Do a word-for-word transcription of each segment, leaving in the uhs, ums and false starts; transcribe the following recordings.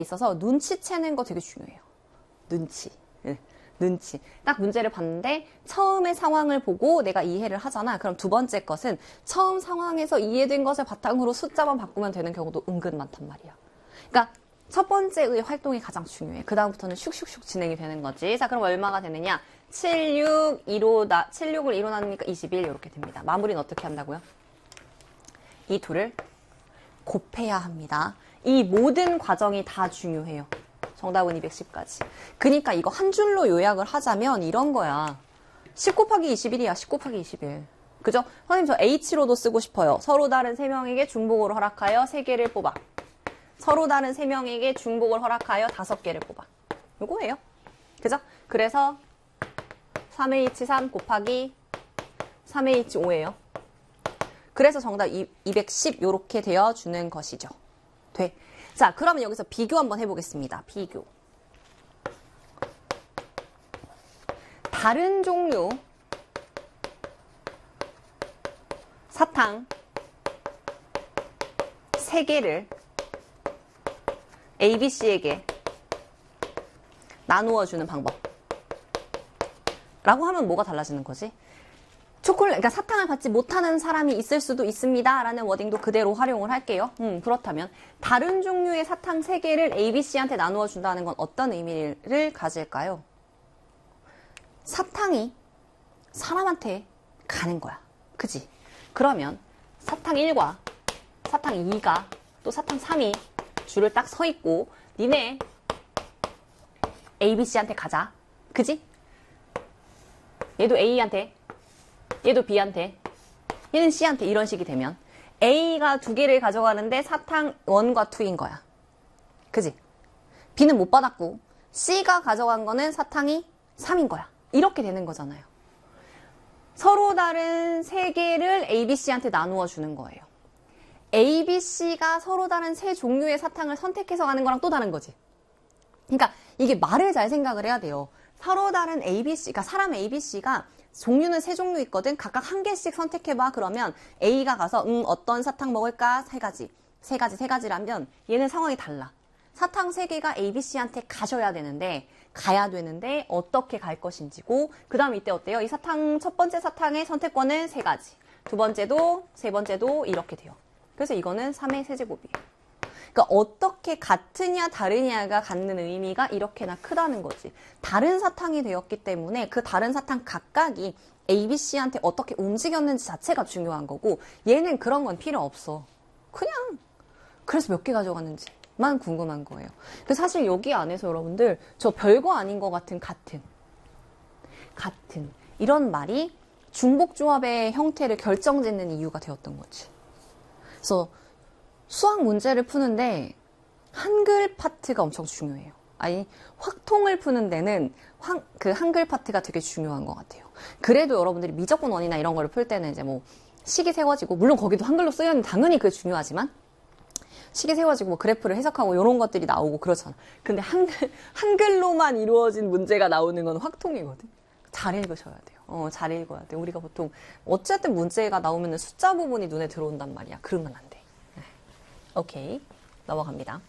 있어서 눈치채는 거 되게 중요해요. 눈치. 네. 눈치. 딱 문제를 봤는데 처음의 상황을 보고 내가 이해를 하잖아. 그럼 두 번째 것은 처음 상황에서 이해된 것을 바탕으로 숫자만 바꾸면 되는 경우도 은근 많단 말이야. 그러니까 첫 번째의 활동이 가장 중요해. 그 다음부터는 슉슉슉 진행이 되는 거지. 자, 그럼 얼마가 되느냐? 칠, 육, 이로 나, 칠, 육을 이로 나누니까 이십일 이렇게 됩니다. 마무리는 어떻게 한다고요? 이 둘을 곱해야 합니다. 이 모든 과정이 다 중요해요. 정답은 이백십까지. 그러니까 이거 한 줄로 요약을 하자면 이런 거야. 십 곱하기 이십일이야. 십 곱하기 이십일. 그죠? 선생님 저 H로도 쓰고 싶어요. 서로 다른 세 명에게 중복을 허락하여 세 개를 뽑아. 서로 다른 세 명에게 중복을 허락하여 다섯 개를 뽑아. 요거예요. 그죠? 그래서 삼 에이치 삼 곱하기 삼 에이치 오예요. 그래서 정답 이백십 요렇게 되어주는 것이죠. 돼. 자, 그러면 여기서 비교 한번 해보겠습니다. 비교. 다른 종류 사탕 세 개를 A, B, C에게 나누어주는 방법. 라고 하면 뭐가 달라지는 거지? 초콜릿, 그러니까 사탕을 받지 못하는 사람이 있을 수도 있습니다. 라는 워딩도 그대로 활용을 할게요. 음, 그렇다면 다른 종류의 사탕 세 개를 A, B, C한테 나누어 준다는 건 어떤 의미를 가질까요? 사탕이 사람한테 가는 거야. 그지? 그러면 사탕 일과 사탕 이가 또 사탕 삼이 줄을 딱 서 있고 니네 A, B, C한테 가자. 그지? 얘도 A한테 얘도 B한테, 얘는 C한테 이런 식이 되면 A가 두 개를 가져가는데 사탕 일과 이인 거야. 그지? B는 못 받았고 C가 가져간 거는 사탕이 삼인 거야. 이렇게 되는 거잖아요. 서로 다른 세 개를 A, B, C한테 나누어 주는 거예요. A, B, C가 서로 다른 세 종류의 사탕을 선택해서 가는 거랑 또 다른 거지. 그러니까 이게 말을 잘 생각을 해야 돼요. 서로 다른 A, B, C, 그러니까 사람 A, B, C가 종류는 세 종류 있거든. 각각 한 개씩 선택해봐. 그러면 A가 가서 음 어떤 사탕 먹을까? 세 가지. 세 가지, 세 가지라면 얘는 상황이 달라. 사탕 세 개가 A, B, C한테 가셔야 되는데 가야 되는데 어떻게 갈 것인지고 그 다음 이때 어때요? 이 사탕 첫 번째 사탕의 선택권은 세 가지. 두 번째도 세 번째도 이렇게 돼요. 그래서 이거는 삼의 세제곱이에요. 그러니까 어떻게 같으냐 다르냐가 갖는 의미가 이렇게나 크다는 거지. 다른 사탕이 되었기 때문에 그 다른 사탕 각각이 A, B, C한테 어떻게 움직였는지 자체가 중요한 거고 얘는 그런 건 필요 없어. 그냥 그래서 몇 개 가져갔는지만 궁금한 거예요. 그래서 사실 여기 안에서 여러분들 저 별거 아닌 것 같은 같은 같은 이런 말이 중복조합의 형태를 결정짓는 이유가 되었던 거지. 그래서 수학 문제를 푸는데 한글 파트가 엄청 중요해요. 아니 확통을 푸는 데는 황, 그 한글 파트가 되게 중요한 것 같아요. 그래도 여러분들이 미적분 원이나 이런 거를 풀 때는 이제 뭐 식이 세워지고 물론 거기도 한글로 쓰여 있는 당연히 그게 중요하지만 식이 세워지고 뭐 그래프를 해석하고 이런 것들이 나오고 그렇잖아. 근데 한글, 한글로만 이루어진 문제가 나오는 건 확통이거든. 잘 읽으셔야 돼요. 어, 잘 읽어야 돼. 우리가 보통 어쨌든 문제가 나오면 숫자 부분이 눈에 들어온단 말이야. 그러면 안 돼. 오케이. 넘어갑니다.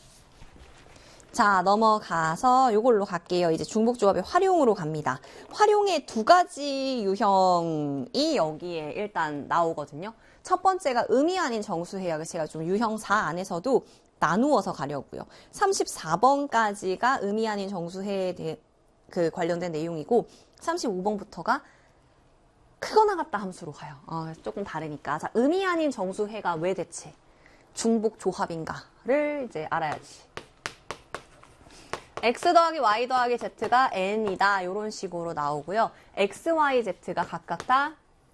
자, 넘어가서 이걸로 갈게요. 이제 중복조합의 활용으로 갑니다. 활용의 두 가지 유형이 여기에 일단 나오거든요. 첫 번째가 의미 아닌 정수해요. 제가 좀 유형 사 안에서도 나누어서 가려고요. 삼십사 번까지가 의미 아닌 정수해에 대해 그 관련된 내용이고 삼십오 번부터가 크거나 같다 함수로 가요. 어, 조금 다르니까. 자, 의미 아닌 정수해가 왜 대체 중복 조합인가를 이제 알아야지. x 더하기 y 더하기 z가 n이다. 이런 식으로 나오고요. x, y, z가 각각 다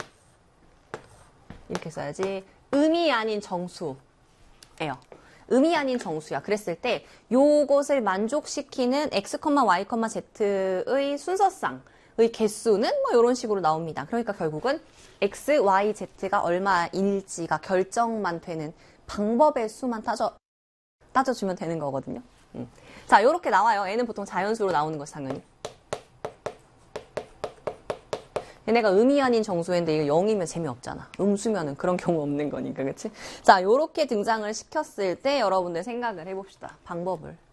이렇게 써야지. 의미 아닌 정수예요. 의미 아닌 정수야. 그랬을 때 요것을 만족시키는 x, y, z의 순서상의 개수는 뭐 이런 식으로 나옵니다. 그러니까 결국은 x, y, z가 얼마일지가 결정만 되는 방법의 수만 따져, 따져주면 되는 거거든요. 음. 자, 요렇게 나와요. n은 보통 자연수로 나오는 것이 당연히. 얘네가 음이 아닌 정수인데 이거 영이면 재미없잖아. 음수면은 그런 경우 없는 거니까, 그치? 자, 요렇게 등장을 시켰을 때 여러분들 생각을 해봅시다. 방법을.